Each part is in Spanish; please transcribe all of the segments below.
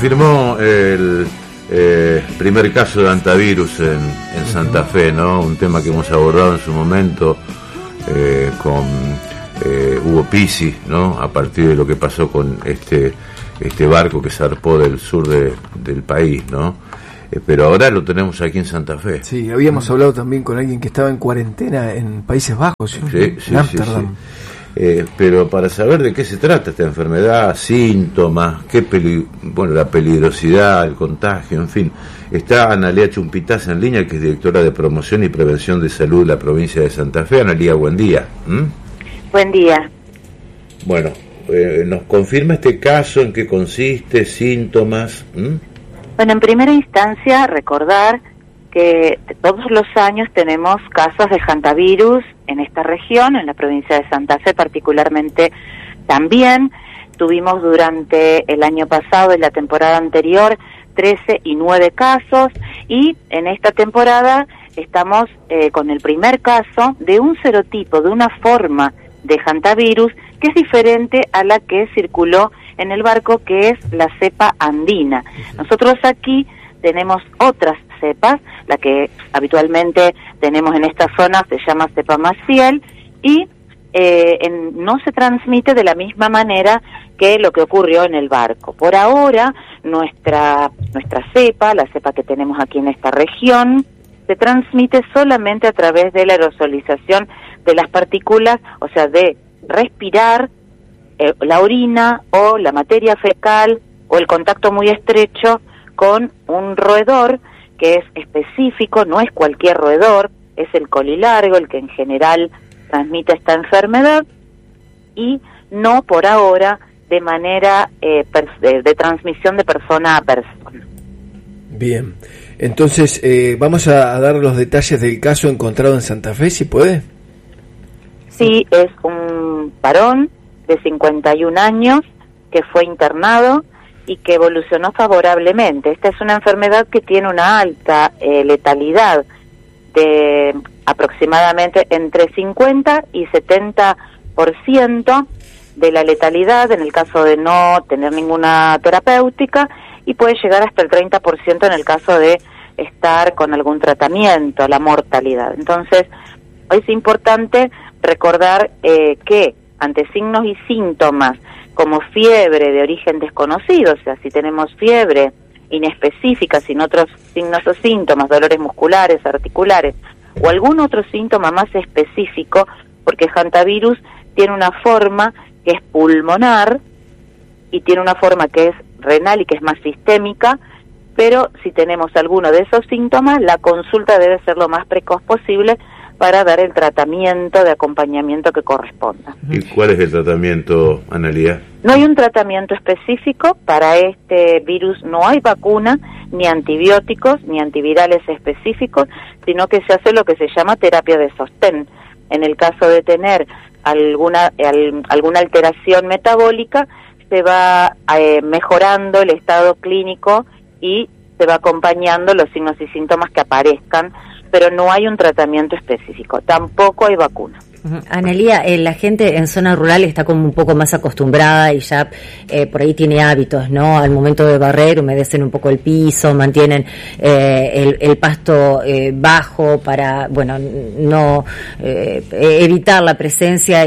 Firmó el primer caso de hantavirus en Santa Fe, ¿no? Un tema que hemos abordado en su momento con Hugo Pizzi, ¿no? A partir de lo que pasó con este barco que zarpó del sur del país, ¿no? Pero ahora lo tenemos aquí en Santa Fe. Sí, habíamos hablado también con alguien que estaba en cuarentena en Países Bajos, sí, en Ámsterdam. Sí. Pero para saber de qué se trata esta enfermedad, síntomas, la peligrosidad, el contagio, en fin, está Analía Chumpitaz en línea, que es directora de Promoción y Prevención de Salud de la provincia de Santa Fe. Analía, buen día. Buen día. Bueno, ¿nos confirma este caso? ¿En qué consiste? ¿Síntomas? Bueno, en primera instancia, recordar que todos los años tenemos casos de hantavirus en esta región, en la provincia de Santa Fe particularmente también. Tuvimos durante el año pasado y la temporada anterior 13 y 9 casos, y en esta temporada estamos con el primer caso de un serotipo, de una forma de hantavirus que es diferente a la que circuló en el barco, que es la cepa andina. Nosotros aquí tenemos otras cepas, la que habitualmente tenemos en esta zona se llama cepa maciel, y no se transmite de la misma manera que lo que ocurrió en el barco. Por ahora, nuestra cepa, la cepa que tenemos aquí en esta región, se transmite solamente a través de la aerosolización de las partículas, o sea, de respirar la orina o la materia fecal o el contacto muy estrecho con un roedor que es específico, no es cualquier roedor, es el colilargo el que en general transmite esta enfermedad, y no por ahora de manera de transmisión de persona a persona. Bien, entonces vamos a dar los detalles del caso encontrado en Santa Fe, si puede. Sí, es un varón de 51 años que fue internado y que evolucionó favorablemente. Esta es una enfermedad que tiene una alta letalidad de aproximadamente entre 50 y 70% de la letalidad en el caso de no tener ninguna terapéutica, y puede llegar hasta el 30% en el caso de estar con algún tratamiento, la mortalidad. Entonces, es importante recordar que ante signos y síntomas como fiebre de origen desconocido, o sea, si tenemos fiebre inespecífica, sin otros signos o síntomas, dolores musculares, articulares, o algún otro síntoma más específico, porque hantavirus tiene una forma que es pulmonar y tiene una forma que es renal y que es más sistémica, pero si tenemos alguno de esos síntomas, la consulta debe ser lo más precoz posible para dar el tratamiento de acompañamiento que corresponda. ¿Y cuál es el tratamiento, Analía? No hay un tratamiento específico para este virus, no hay vacuna, ni antibióticos, ni antivirales específicos, sino que se hace lo que se llama terapia de sostén. En el caso de tener alguna alteración metabólica, se va mejorando el estado clínico y se va acompañando los signos y síntomas que aparezcan, pero no hay un tratamiento específico, tampoco hay vacuna. Analía, la gente en zona rural está como un poco más acostumbrada y ya por ahí tiene hábitos, ¿no? Al momento de barrer, humedecen un poco el piso, mantienen el pasto bajo para, bueno, no evitar la presencia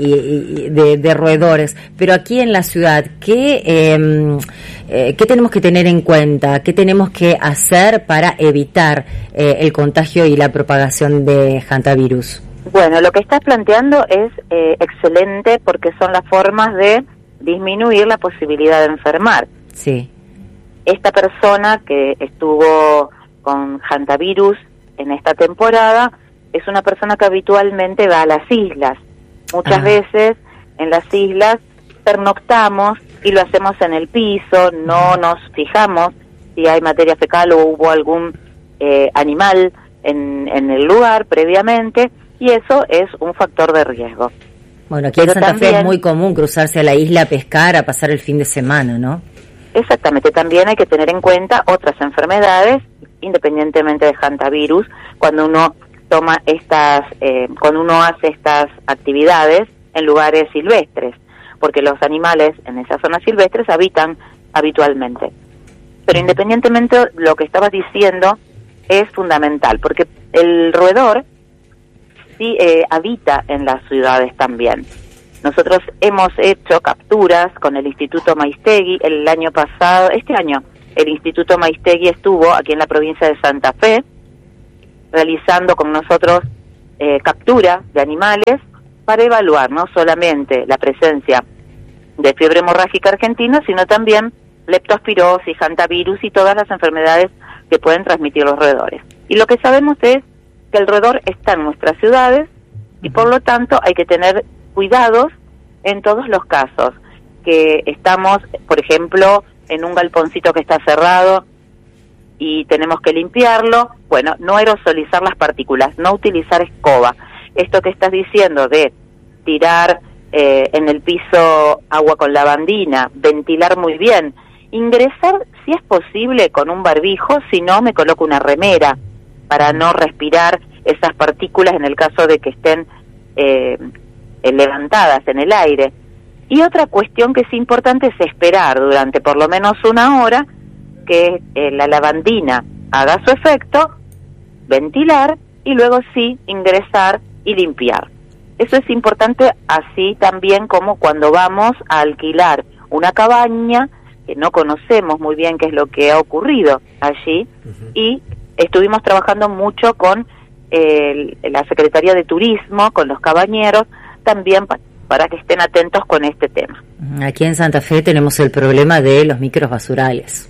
de roedores. Pero aquí en la ciudad, ¿qué tenemos que tener en cuenta? ¿Qué tenemos que hacer para evitar el contagio y la propagación de hantavirus? Bueno, lo que estás planteando es excelente, porque son las formas de disminuir la posibilidad de enfermar. Sí. Esta persona que estuvo con hantavirus en esta temporada es una persona que habitualmente va a las islas. Muchas veces en las islas pernoctamos y lo hacemos en el piso, no nos fijamos si hay materia fecal o hubo algún animal en el lugar previamente, y eso es un factor de riesgo. Bueno, aquí en Santa Fe es muy común cruzarse a la isla a pescar, a pasar el fin de semana, ¿no? Exactamente, también hay que tener en cuenta otras enfermedades, independientemente de hantavirus, cuando uno toma cuando uno hace estas actividades en lugares silvestres, porque los animales en esas zonas silvestres habitan habitualmente. Pero independientemente, lo que estabas diciendo es fundamental, porque el roedor sí habita en las ciudades también. Nosotros hemos hecho capturas con el Instituto Maiztegui el año pasado. Este año el Instituto Maiztegui estuvo aquí en la provincia de Santa Fe realizando con nosotros captura de animales para evaluar no solamente la presencia de fiebre hemorrágica argentina, sino también leptospirosis, hantavirus y todas las enfermedades que pueden transmitir los roedores. Y lo que sabemos es que el roedor está en nuestras ciudades y por lo tanto hay que tener cuidados en todos los casos, que estamos, por ejemplo, en un galponcito que está cerrado y tenemos que limpiarlo, bueno, no aerosolizar las partículas, no utilizar escoba. Esto que estás diciendo de tirar en el piso agua con lavandina, ventilar muy bien, ingresar si es posible con un barbijo, si no me coloco una remera para no respirar esas partículas en el caso de que estén levantadas en el aire. Y otra cuestión que es importante es esperar durante por lo menos una hora que la lavandina haga su efecto, ventilar y luego sí ingresar y limpiar. Eso es importante, así también como cuando vamos a alquilar una cabaña que no conocemos muy bien qué es lo que ha ocurrido allí, y estuvimos trabajando mucho con la Secretaría de Turismo, con los cabañeros, también para que estén atentos con este tema. Aquí en Santa Fe tenemos el problema de los microbasurales.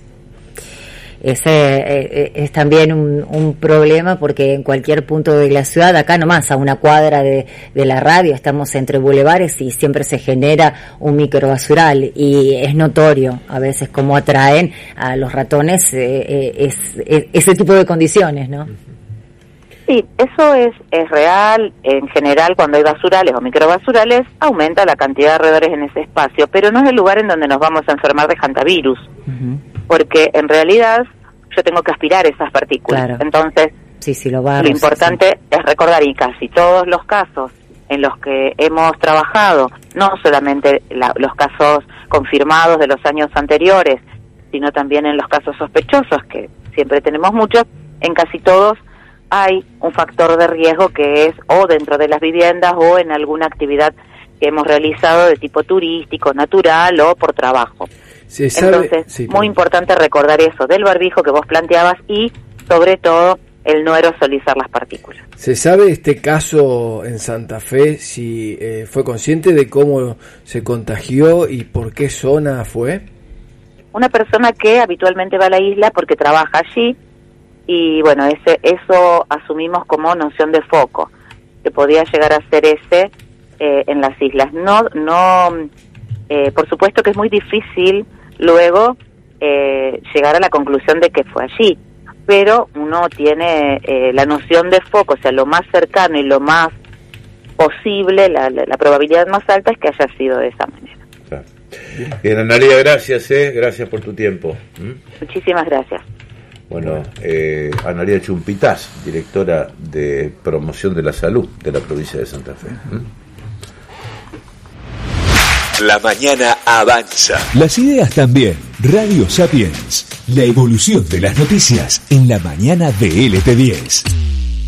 Ese es también un problema porque en cualquier punto de la ciudad, acá nomás a una cuadra de la radio, estamos entre bulevares y siempre se genera un microbasural y es notorio a veces cómo atraen a los ratones ese tipo de condiciones, ¿no? Sí, eso es real. En general, cuando hay basurales o microbasurales, aumenta la cantidad de roedores en ese espacio, pero no es el lugar en donde nos vamos a enfermar de hantavirus. Porque en realidad yo tengo que aspirar esas partículas. Claro. Entonces, lo importante es recordar, y casi todos los casos en los que hemos trabajado, no solamente los casos confirmados de los años anteriores, sino también en los casos sospechosos, que siempre tenemos muchos, en casi todos hay un factor de riesgo que es o dentro de las viviendas o en alguna actividad que hemos realizado de tipo turístico, natural o por trabajo. Entonces, muy importante recordar eso del barbijo que vos planteabas y, sobre todo, el no aerosolizar las partículas. ¿Se sabe este caso en Santa Fe si fue consciente de cómo se contagió y por qué zona fue? Una persona que habitualmente va a la isla porque trabaja allí y, bueno, eso asumimos como noción de foco, que podía llegar a ser ese en las islas. Por supuesto que es muy difícil luego llegar a la conclusión de que fue allí, pero uno tiene la noción de foco, o sea, lo más cercano y lo más posible, la probabilidad más alta es que haya sido de esa manera. Claro. Bien, Analía, gracias, gracias por tu tiempo. Muchísimas gracias. Bueno, Analía Chumpitaz, directora de Promoción de la Salud de la provincia de Santa Fe. La mañana avanza. Las ideas también. Radio Sapiens. La evolución de las noticias en la mañana de LT10.